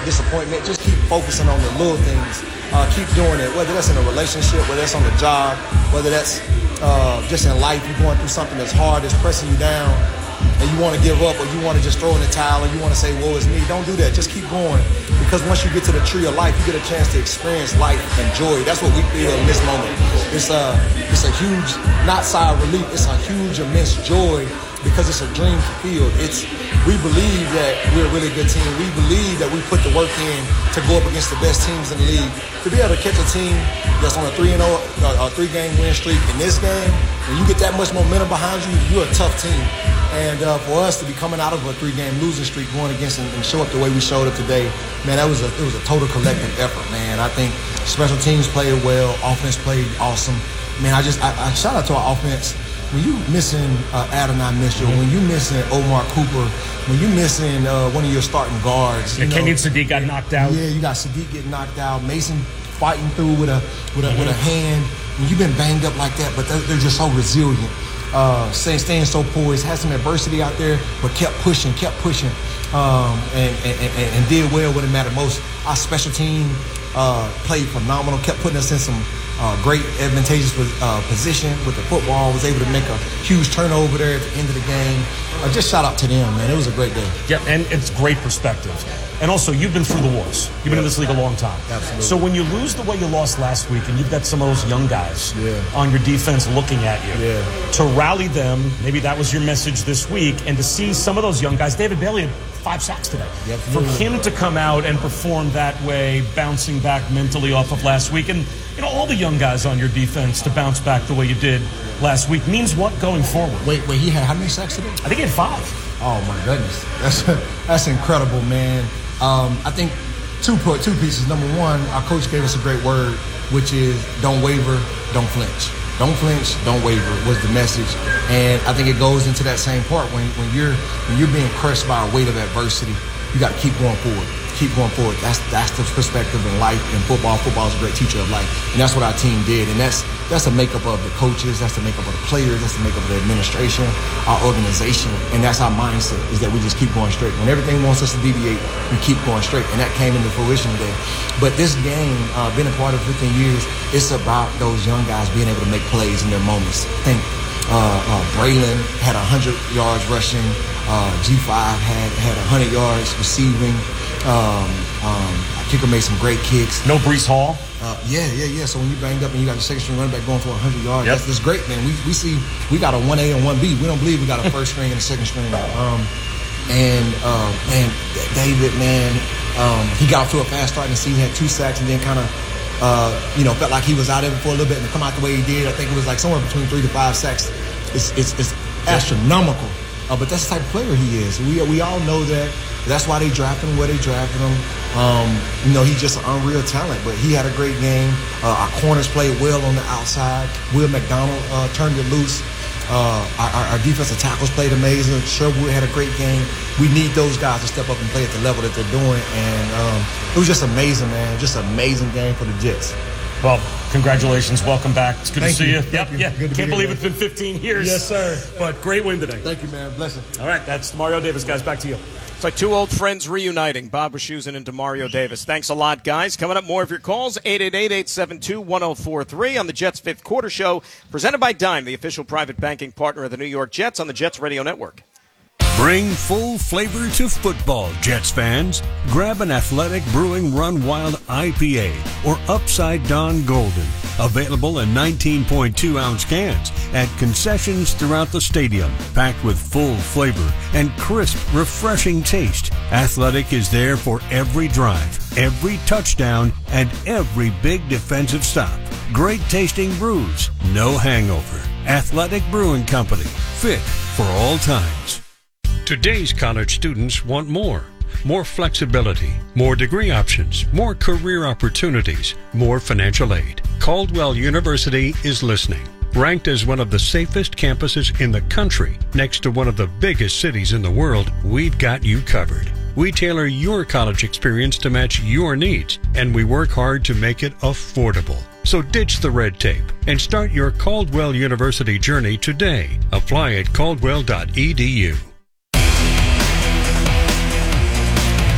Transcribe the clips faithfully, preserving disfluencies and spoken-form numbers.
disappointment. Just keep focusing on the little things. Uh, keep doing it, whether that's in a relationship, whether that's on the job, whether that's uh, just in life. You're going through something that's hard, that's pressing you down, and you want to give up, or you want to just throw in the towel, or you want to say, woe is me. Don't do that. Just keep going, because once you get to the tree of life, you get a chance to experience life and joy. That's what we feel in this moment. It's a, it's a huge, not sigh of relief, it's a huge, immense joy, because it's a dream fulfilled. It's, we believe that we're a really good team. We believe that we put the work in to go up against the best teams in the league. To be able to catch a team that's on a three and oh, a three-game win streak in this game, when you get that much momentum behind you, you're a tough team. And uh, for us to be coming out of a three-game losing streak, going against and, and show up the way we showed up today, man, that was a it was a total collective effort, man. I think special teams played well, offense played awesome. Man, I just I, I shout out to our offense. When you missing uh, Adonai Mitchell, when you missing Omar Cooper, when you missing uh, one of your starting guards, you and know, Kenyon Sadiq got knocked out. Yeah, you got Sadiq getting knocked out. Mason fighting through with a with a mm-hmm. with a hand. When you've been banged up like that, but they're, they're just so resilient. Uh, staying, staying so poised, had some adversity out there, but kept pushing, kept pushing, um, and, and, and, and did well when it mattered most. Our special team uh, played phenomenal, kept putting us in some uh, great advantageous uh, position with the football, was able to make a huge turnover there at the end of the game. Uh, just shout out to them, man. It was a great day. Yeah, and it's great perspective. And also, you've been through the wars. You've been in this league a long time. Absolutely. So when you lose the way you lost last week, and you've got some of those young guys yeah. on your defense looking at you, yeah. to rally them, maybe that was your message this week, and to see some of those young guys, David Bailey had five sacks today. Yep. For him to come out and perform that way, bouncing back mentally off of last week, and you know all the young guys on your defense to bounce back the way you did last week means what going forward? Wait, wait, he had how many sacks today? I think he had five. Oh my goodness, that's that's incredible, man. Um, I think two two pieces. Number one, our coach gave us a great word, which is don't waver, don't flinch. Don't flinch, don't waver was the message. And I think it goes into that same part when, when you're when you're being crushed by a weight of adversity, you got to keep going forward. Keep going forward. That's that's the perspective in life, in football. Football is a great teacher of life. And that's what our team did. And that's that's the makeup of the coaches, that's the makeup of the players, that's the makeup of the administration, our organization. And that's our mindset, is that we just keep going straight. When everything wants us to deviate, we keep going straight. And that came into fruition today. But this game, uh, been a part of fifteen years, it's about those young guys being able to make plays in their moments. I think uh, uh, Braylon had one hundred yards rushing. Uh, G five had, had one hundred yards receiving. Um, um, our kicker made some great kicks. No Breece Hall? Uh, yeah, yeah, yeah. So when you banged up and you got the second string running back going for one hundred yards, yep. that's, that's great, man. We we see we got a one A and one B. We don't believe we got a first string and a second string. Um, and um, and David, man, um, he got off to a fast start in the season, had two sacks, and then kind of uh, you know felt like he was out of it for a little bit, and to come out the way he did, I think it was like somewhere between three to five sacks. It's it's, it's astronomical. Uh, but that's the type of player he is. We we all know that. That's why they drafted him where they drafted him. Um, you know, he's just an unreal talent, but he had a great game. Uh, our corners played well on the outside. Will McDonald uh, turned it loose. Uh, our, our defensive tackles played amazing. Sherwood had a great game. We need those guys to step up and play at the level that they're doing. And um, it was just amazing, man. Just an amazing game for the Jets. Well, congratulations. Welcome back. It's good Thank to see you. you. Thank Yep, you. yeah. Good to Can't be believe here, it's been fifteen years. Yes, sir. But great win today. Thank you, man. Blessing. All right, that's Demario Davis, guys. Back to you. It's like two old friends reuniting. Bob Wischusen and Demario Davis. Thanks a lot, guys. Coming up, more of your calls. eight eight eight, eight seven two, one oh four three on the Jets Fifth Quarter Show, presented by Dime, the official private banking partner of the New York Jets on the Jets Radio Network. Bring full flavor to football, Jets fans. Grab an Athletic Brewing Run Wild I P A or Upside Down Golden. Available in nineteen point two ounce cans at concessions throughout the stadium. Packed with full flavor and crisp, refreshing taste. Athletic is there for every drive, every touchdown, and every big defensive stop. Great tasting brews, no hangover. Athletic Brewing Company, fit for all times. Today's college students want more. More flexibility, more degree options, more career opportunities, more financial aid. Caldwell University is listening. Ranked as one of the safest campuses in the country, next to one of the biggest cities in the world, we've got you covered. We tailor your college experience to match your needs, and we work hard to make it affordable. So ditch the red tape and start your Caldwell University journey today. Apply at caldwell dot e d u.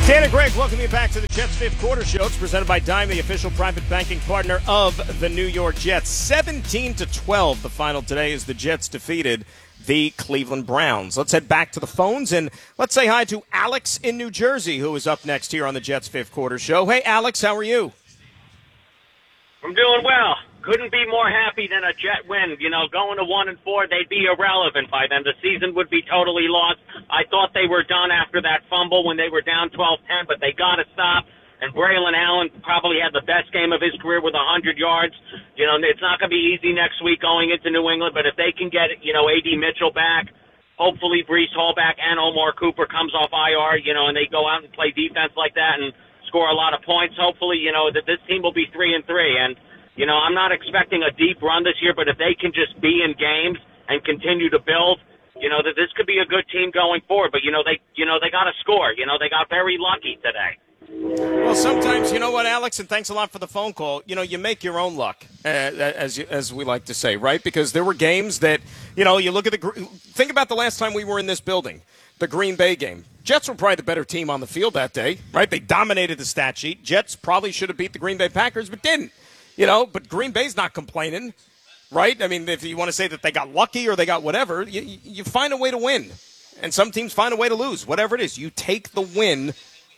Dan and Greg, welcome you back to the Jets Fifth Quarter Show. It's presented by Dime, the official private banking partner of the New York Jets. seventeen to twelve, the final today as the Jets defeated the Cleveland Browns. Let's head back to the phones and let's say hi to Alex in New Jersey, who is up next here on the Jets Fifth Quarter Show. Hey, Alex, how are you? I'm doing well. Couldn't be more happy than a Jet win. You know, going to one and four, they'd be irrelevant by then. The season would be totally lost. I thought they were done after that fumble when they were down twelve ten, but they got to stop. And Braylon Allen probably had the best game of his career with one hundred yards. You know, it's not going to be easy next week going into New England, but if they can get, you know, A D Mitchell back, hopefully Breece Hall back, and Omar Cooper comes off I R, you know, and they go out and play defense like that and score a lot of points, hopefully, you know, that this team will be three and three. And, you know, I'm not expecting a deep run this year, but if they can just be in games and continue to build, you know, that this could be a good team going forward. But, you know, they, you know, they got to score. You know, they got very lucky today. Well, sometimes, you know what, Alex, and thanks a lot for the phone call, you know, you make your own luck, uh, as you, as we like to say, right? Because there were games that, you know, you look at the – think about the last time we were in this building, the Green Bay game. Jets were probably the better team on the field that day, right? They dominated the stat sheet. Jets probably should have beat the Green Bay Packers, but didn't, you know. But Green Bay's not complaining, right? I mean, if you want to say that they got lucky or they got whatever, you, you find a way to win. And some teams find a way to lose, whatever it is. You take the win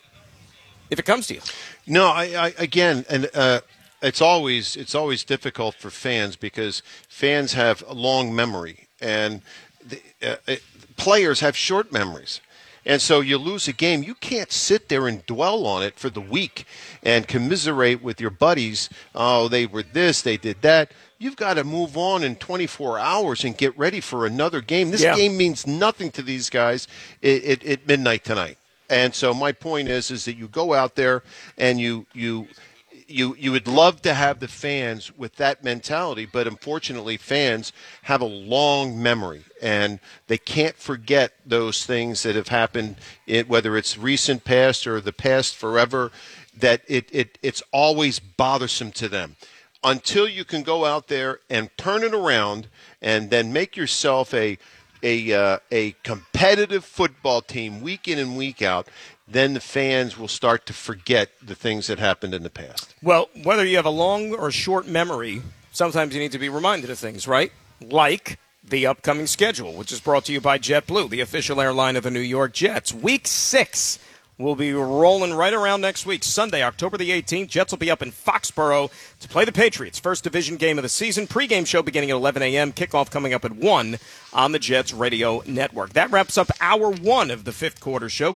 if it comes to you. No, I, I again, and uh, it's always it's always difficult for fans because fans have a long memory, and the, uh, it, players have short memories. And so you lose a game, you can't sit there and dwell on it for the week and commiserate with your buddies. Oh, they were this, they did that. You've got to move on in twenty-four hours and get ready for another game. This yeah. game means nothing to these guys at, at, at midnight tonight. And so my point is, is that you go out there and you you you you would love to have the fans with that mentality, but unfortunately, fans have a long memory and they can't forget those things that have happened, it, whether it's recent past or the past forever. That it, it it's always bothersome to them. Until you can go out there and turn it around and then make yourself a a uh, a competitive football team week in and week out, then the fans will start to forget the things that happened in the past. Well, whether you have a long or short memory, sometimes you need to be reminded of things, right? Like the upcoming schedule, which is brought to you by JetBlue, the official airline of the New York Jets. Week six will be rolling right around next week. Sunday, October the eighteenth, Jets will be up in Foxborough to play the Patriots. First division game of the season. Pre-game show beginning at eleven a.m. Kickoff coming up at one on the Jets Radio Network. That wraps up hour one of the fifth quarter show.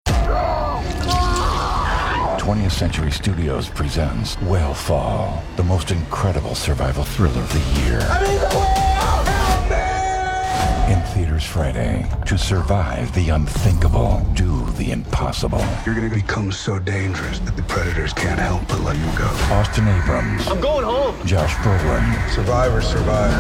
twentieth Century Studios presents Whale Fall, the most incredible survival thriller of the year. I'm in the whale! Help me! In theaters Friday. To survive the unthinkable, do the impossible. You're going to become so dangerous that the predators can't help but let you go. Austin Abrams. I'm going home. Josh Brolin. Survivors survive.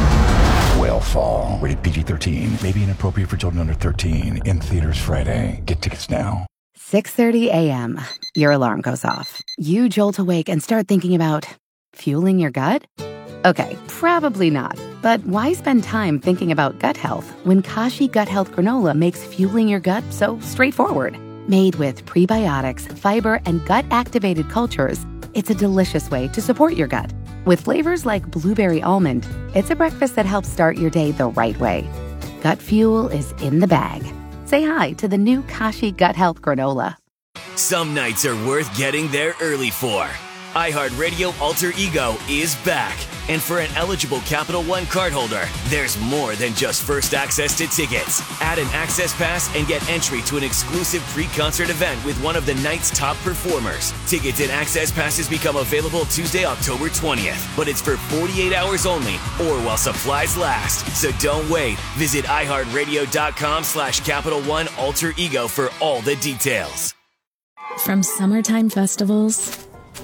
Whale Fall. Rated P G thirteen. May be inappropriate for children under thirteen. In theaters Friday. Get tickets now. six thirty a.m. Your alarm goes off. You jolt awake and start thinking about fueling your gut? Okay, probably not. But why spend time thinking about gut health when Kashi Gut Health Granola makes fueling your gut so straightforward? Made with prebiotics, fiber, and gut-activated cultures, it's a delicious way to support your gut. With flavors like blueberry almond, it's a breakfast that helps start your day the right way. Gut fuel is in the bag. Say hi to the new Kashi Gut Health Granola. Some nights are worth getting there early for. iHeartRadio Alter Ego is back. And for an eligible Capital One cardholder, there's more than just first access to tickets. Add an access pass and get entry to an exclusive pre-concert event with one of the night's top performers. Tickets and access passes become available Tuesday, October twentieth. But it's for forty-eight hours only or while supplies last. So don't wait. Visit iHeartRadio.com slash Capital One Alter Ego for all the details. From summertime festivals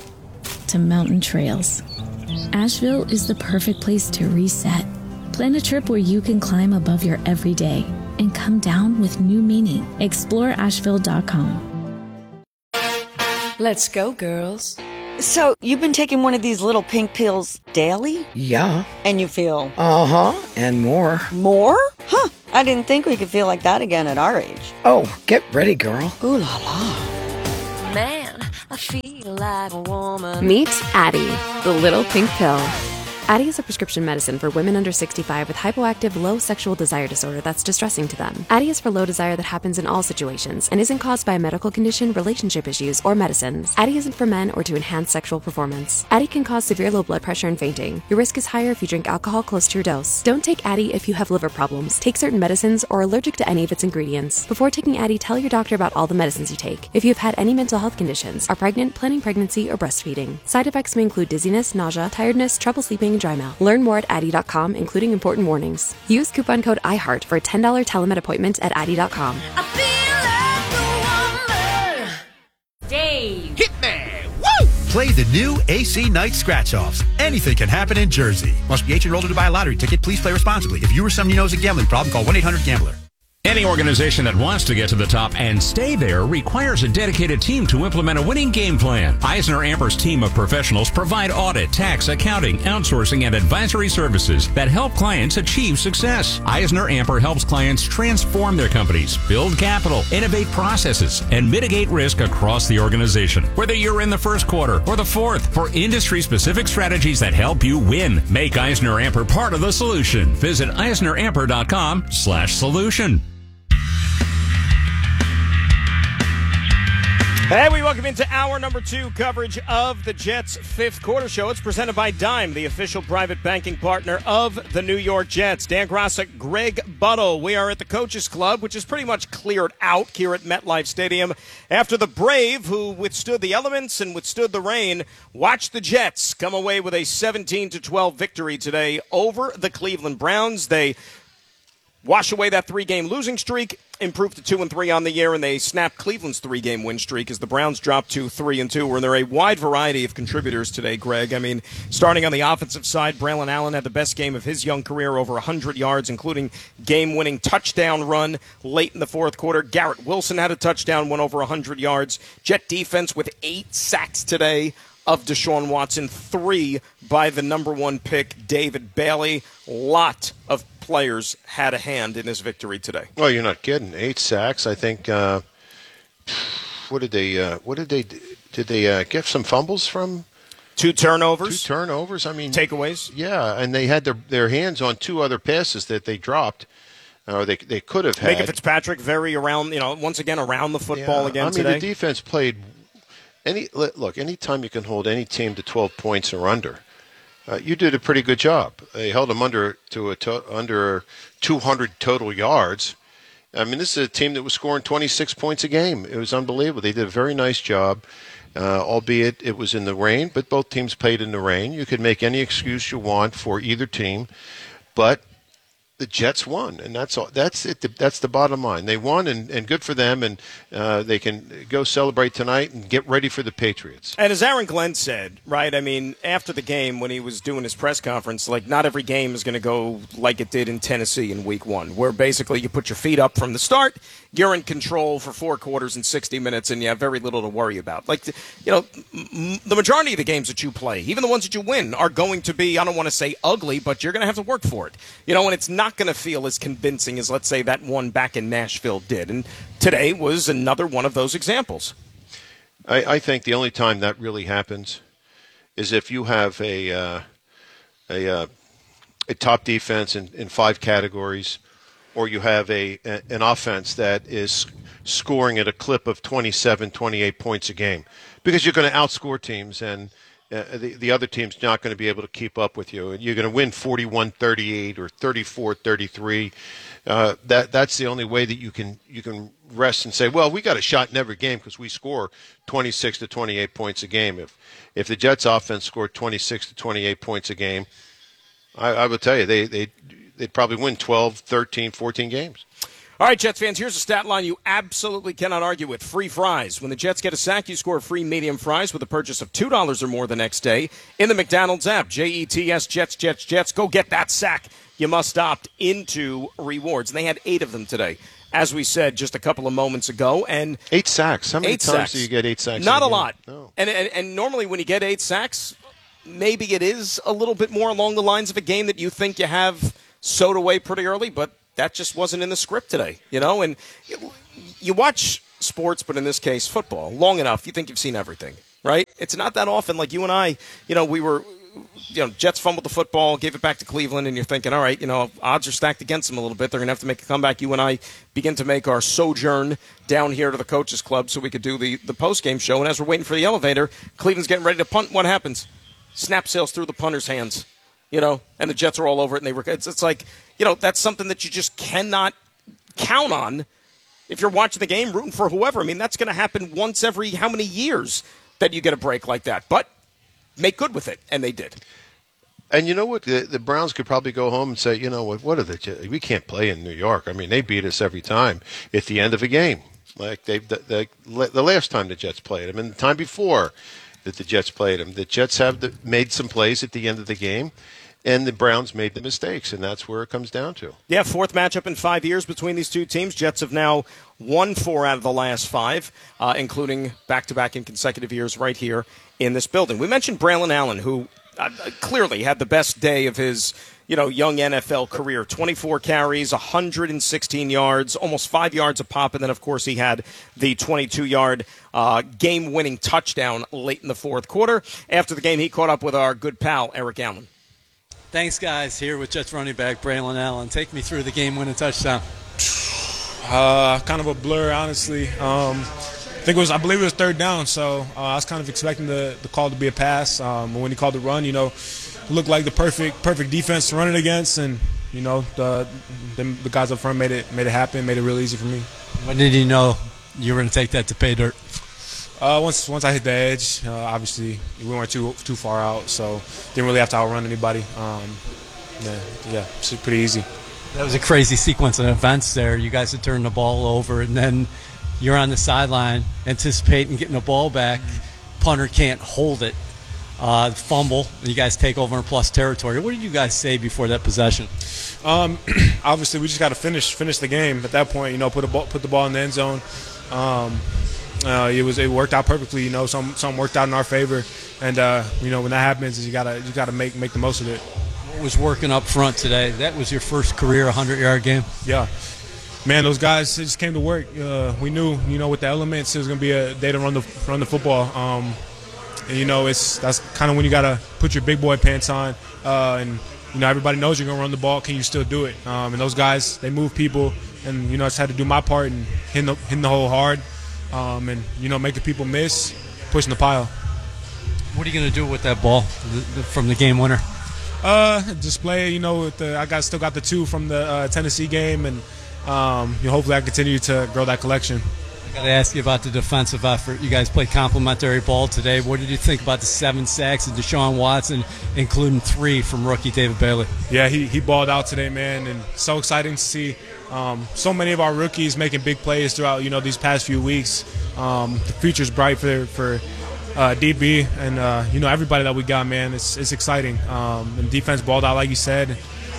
to mountain trails, Asheville is the perfect place to reset. Plan a trip where you can climb above your everyday and come down with new meaning. Explore Asheville dot com. Let's go, girls. So, you've been taking one of these little pink pills daily? Yeah. And you feel? Uh-huh, and more. More? Huh, I didn't think we could feel like that again at our age. Oh, get ready, girl. Ooh la la. I feel like a woman. Meet Addie, the little pink pill. Addie is a prescription medicine for women under sixty-five with hypoactive low sexual desire disorder that's distressing to them. Addie is for low desire that happens in all situations and isn't caused by a medical condition, relationship issues, or medicines. Addie isn't for men or to enhance sexual performance. Addie can cause severe low blood pressure and fainting. Your risk is higher if you drink alcohol close to your dose. Don't take Addie if you have liver problems, take certain medicines, or are allergic to any of its ingredients. Before taking Addie, tell your doctor about all the medicines you take. If you've had any mental health conditions, are pregnant, planning pregnancy, or breastfeeding. Side effects may include dizziness, nausea, tiredness, trouble sleeping, and dry mouth. Learn more at Addie dot com, including important warnings. Use coupon code iHeart for a ten dollars telemed appointment at Addie dot com. Dave. Hitman. Woo! Play the new A C Night Scratch-Offs. Anything can happen in Jersey. Must be eighteen or older to buy a lottery ticket. Please play responsibly. If you or someone you know has a gambling problem, call one eight hundred gambler. Any organization that wants to get to the top and stay there requires a dedicated team to implement a winning game plan. Eisner-Amper's team of professionals provide audit, tax, accounting, outsourcing, and advisory services that help clients achieve success. Eisner-Amper helps clients transform their companies, build capital, innovate processes, and mitigate risk across the organization. Whether you're in the first quarter or the fourth, for industry-specific strategies that help you win, make Eisner-Amper part of the solution. Visit eisner amper dot com slash solution. Hey, we welcome into hour number two coverage of the Jets' fifth quarter show. It's presented by Dime, the official private banking partner of the New York Jets. Dan Grosick, Greg Buttle. We are at the Coaches Club, which is pretty much cleared out here at MetLife Stadium after the Brave, who withstood the elements and withstood the rain, watched the Jets come away with a seventeen to twelve victory today over the Cleveland Browns. They wash away that three-game losing streak, improve to two and three on the year, and they snap Cleveland's three-game win streak as the Browns drop to three and two. Were there a wide variety of contributors today, Greg? I mean, starting on the offensive side, Braylon Allen had the best game of his young career, over one hundred yards, including game-winning touchdown run late in the fourth quarter. Garrett Wilson had a touchdown, went over one hundred yards. Jet defense with eight sacks today of Deshaun Watson, three by the number one pick, David Bailey. Lot of players had a hand in this victory today. Well, you're not kidding. Eight sacks. I think. Uh, what did they? Uh, what did they? Did they uh, get some fumbles from? Two turnovers. Two turnovers. I mean, takeaways. Yeah, and they had their their hands on two other passes that they dropped, or they they could have had. Minka Fitzpatrick very around. You know, once again around the football yeah, again I mean, today. the defense played. Any look, anytime you can hold any team to twelve points or under, uh, you did a pretty good job. They held them under to a to, under two hundred total yards. I mean, this is a team that was scoring twenty-six points a game. It was unbelievable. They did a very nice job, uh, albeit it was in the rain. But both teams played in the rain. You could make any excuse you want for either team, but the Jets won, and that's all. That's it. That's the bottom line. They won, and, and good for them, and uh, they can go celebrate tonight and get ready for the Patriots. And as Aaron Glenn said, right, I mean, after the game when he was doing his press conference, like, not every game is going to go like it did in Tennessee in week one, where basically you put your feet up from the start, you're in control for four quarters and sixty minutes, and you have very little to worry about. Like, you know, m- the majority of the games that you play, even the ones that you win, are going to be, I don't want to say ugly, but you're going to have to work for it. You know, and it's not going to feel as convincing as, let's say, that one back in Nashville did. And today was another one of those examples. I, I think the only time that really happens is if you have a uh, a, uh, a top defense in, in five categories, or you have a, a an offense that is scoring at a clip of twenty-seven, twenty-eight points a game, because you're going to outscore teams, and uh, the, the other team's not going to be able to keep up with you. You're going to win forty-one thirty-eight or thirty-four thirty-three. Uh, that that's the only way that you can you can rest and say, well, we got a shot in every game because we score twenty-six to twenty-eight points a game. If if the Jets offense scored twenty-six to twenty-eight points a game, I, I will tell you they they they'd probably win twelve, thirteen, fourteen games. All right, Jets fans, here's a stat line you absolutely cannot argue with. Free fries. When the Jets get a sack, you score free medium fries with a purchase of two dollars or more the next day in the McDonald's app. J E T S, Jets, Jets, Jets. Go get that sack. You must opt into rewards. And they had eight of them today, as we said just a couple of moments ago. And Eight sacks. How many eight times sacks. do you get eight sacks? Not in a game? lot. No. And, and and normally when you get eight sacks, maybe it is a little bit more along the lines of a game that you think you have sewed away pretty early, but that just wasn't in the script today, you know? And you watch sports, but in this case, football, long enough, you think you've seen everything, right? It's not that often. Like you and I, you know, we were, you know, Jets fumbled the football, gave it back to Cleveland, and you're thinking, all right, you know, odds are stacked against them a little bit. They're going to have to make a comeback. You and I begin to make our sojourn down here to the Coaches Club so we could do the, the post-game show. And as we're waiting for the elevator, Cleveland's getting ready to punt. What happens? Snap sails through the punter's hands, you know, and the Jets are all over it. And they were, it's, it's like, you know, that's something that you just cannot count on if you're watching the game, rooting for whoever. I mean, that's going to happen once every how many years that you get a break like that. But make good with it, and they did. And you know what? The, the Browns could probably go home and say, you know what? What are the? We can't play in New York. I mean, they beat us every time at the end of a game. Like they, the, the, the last time the Jets played them, and the time before that the Jets played them. The Jets have the, made some plays at the end of the game, and the Browns made the mistakes, and that's where it comes down to. Yeah, fourth matchup in five years between these two teams. Jets have now won four out of the last five, uh, including back-to-back in consecutive years right here in this building. We mentioned Braylon Allen, who uh, clearly had the best day of his you know, young N F L career. twenty-four carries, one hundred sixteen yards, almost five yards a pop, and then, of course, he had the twenty-two-yard uh, game-winning touchdown late in the fourth quarter. After the game, he caught up with our good pal, Eric Allen. Thanks, guys. Here with Jets running back Braylon Allen. Take me through the game-winning touchdown. Uh, kind of a blur, honestly. Um, I think it was, I believe it was third down, so uh, I was kind of expecting the, the call to be a pass. Um, but when he called the run, you know, it looked like the perfect perfect defense to run it against, and you know, the the, the guys up front made it made it happen, made it real easy for me. When did you know you were going to take that to pay dirt? Uh, once once I hit the edge, uh, obviously we weren't too too far out, so didn't really have to outrun anybody. Um, yeah, yeah, it's pretty easy. That was a crazy sequence of events there. You guys had turned the ball over, and then you're on the sideline anticipating getting the ball back. Punter can't hold it. Uh, fumble, and you guys take over in plus territory. What did you guys say before that possession? Um, obviously, we just got to finish finish the game. At that point, you know, put a ball, put the ball in the end zone. Um, uh, it was it worked out perfectly. You know, some some worked out in our favor, and uh, you know when that happens, is you gotta you gotta make make the most of it. What was working up front today? That was your first career one hundred yard game. Yeah. Man, those guys just came to work. Uh, we knew, you know, with the elements, it was going to be a day to run the run the football. Um, and, you know, it's that's kind of when you got to put your big boy pants on. Uh, and, you know, everybody knows you're going to run the ball. Can you still do it? Um, and those guys, they move people. And, you know, I just had to do my part and hitting the, hitting the hole hard. Um, and, you know, making people miss, pushing the pile. What are you going to do with that ball from the game winner? Uh, display, you know, with the, I got still got the two from the uh, Tennessee game. And, Um, you know, hopefully I continue to grow that collection. I got to ask you about the defensive effort. You guys played complimentary ball today. What did you think about the seven sacks of Deshaun Watson, including three from rookie David Bailey? Yeah, he, he balled out today, man, and so exciting to see um, so many of our rookies making big plays throughout, you know, these past few weeks. Um, the future's bright for for uh, D B and, uh, you know, everybody that we got, man. It's, it's exciting. Um, and defense balled out, like you said.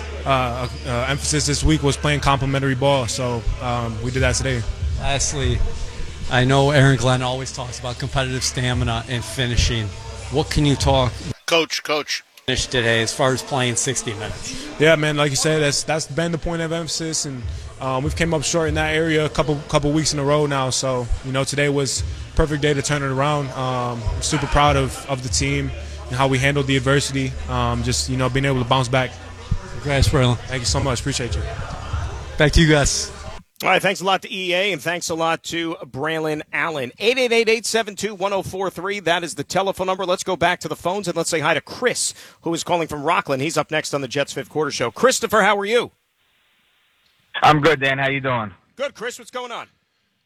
Uh, uh, emphasis this week was playing complimentary ball, so um, we did that today. Lastly, I know Aaron Glenn always talks about competitive stamina and finishing. What can you talk, coach? Coach, finish today as far as playing sixty minutes? Yeah, man, like you said, that's that's been the point of emphasis, and um, we've came up short in that area a couple couple weeks in a row now. So you know, today was a perfect day to turn it around. Um, I'm super proud of of the team and how we handled the adversity. Um, just you know, being able to bounce back. Congrats, Braylon. Thank you so much. Appreciate you. Back to you guys. All right, thanks a lot to E A, and thanks a lot to Braylon Allen. eight eight eight, eight seven two, one oh four three. That is the telephone number. Let's go back to the phones, and let's say hi to Chris, who is calling from Rockland. He's up next on the Jets Fifth Quarter Show. Christopher, how are you? I'm good, Dan. How you doing? Good, Chris. What's going on?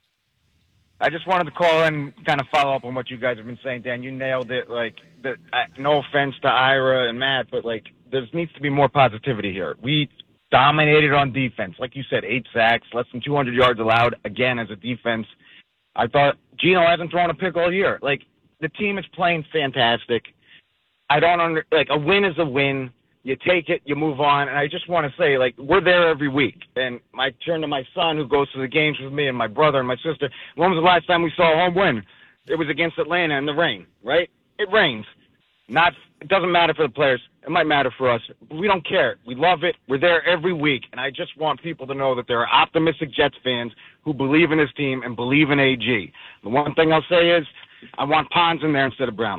I just wanted to call in, kind of follow up on what you guys have been saying, Dan. You nailed it. Like, the, uh, no offense to Ira and Matt, but, like, there needs to be more positivity here. We dominated on defense. Like you said, eight sacks, less than two hundred yards allowed, again, as a defense. I thought Geno hasn't thrown a pick all year. Like, the team is playing fantastic. I don't under – like, a win is a win. You take it, you move on. And I just want to say, like, we're there every week. And I turn to my son who goes to the games with me and my brother and my sister. When was the last time we saw a home win? It was against Atlanta in the rain, right? It rains. Not – it doesn't matter for the players. It might matter for us. But we don't care. We love it. We're there every week. And I just want people to know that there are optimistic Jets fans who believe in this team and believe in A G. The one thing I'll say is I want Pons in there instead of Brown.